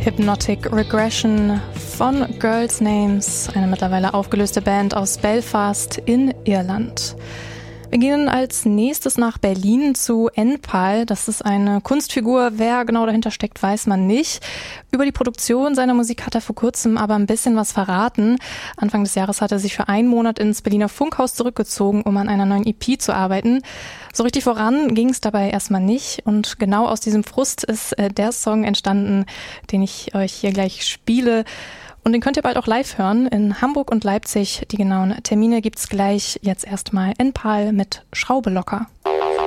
Hypnotic Regression von Girls Names, eine mittlerweile aufgelöste Band aus Belfast in Irland. Wir gehen als nächstes nach Berlin zu Enpal. Das ist eine Kunstfigur. Wer genau dahinter steckt, weiß man nicht. Über die Produktion seiner Musik hat er vor kurzem aber ein bisschen was verraten. Anfang des Jahres hat er sich für einen Monat ins Berliner Funkhaus zurückgezogen, um an einer neuen EP zu arbeiten. So richtig voran ging es dabei erstmal nicht. Und genau aus diesem Frust ist der Song entstanden, den ich euch hier gleich spiele. Und den könnt ihr bald auch live hören in Hamburg und Leipzig. Die genauen Termine gibt's gleich. Jetzt erstmal Enpal mit Schraube locker.